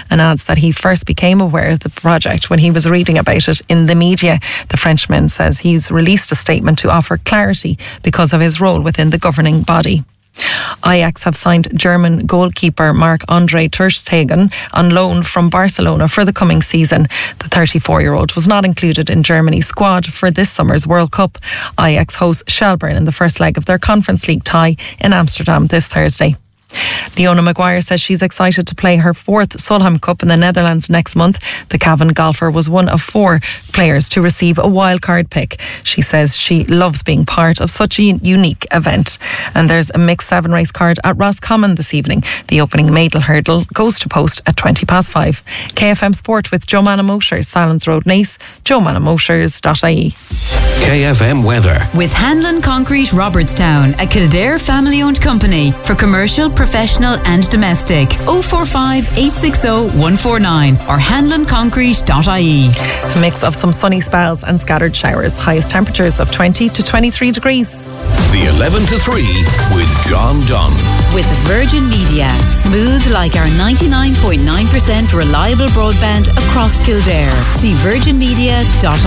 and adds that he first became aware of the project when he was reading about it in the media. The Frenchman says he's released a statement to offer clarity because of his role within the governing body. Ajax have signed German goalkeeper Marc-Andre ter Stegen on loan from Barcelona for the coming season. The 34-year-old was not included in Germany's squad for this summer's World Cup. Ajax hosts Shelbourne in the first leg of their Conference League tie in Amsterdam this Thursday. Leona Maguire says she's excited to play her 4th Solheim Cup in the Netherlands next month. The Cavan golfer was one of 4 players to receive a wildcard pick. She says she loves being part of such a unique event. And there's a mixed 7 race card at Roscommon this evening. The opening Maidle Hurdle goes to post at 5:20. KFM Sport with Joe Manna Motors, Silence Road, Naas, joemannamotors.ie. KFM Weather. With Hanlon Concrete Robertstown, a Kildare family-owned company for commercial, professional and domestic. 045 860 149 or hanlonconcrete.ie. A mix of some sunny spells and scattered showers. Highest temperatures of 20 to 23 degrees. The 11 to 3 with John Dunn. With Virgin Media. Smooth like our 99.9% reliable broadband across Kildare. See virginmedia.ie.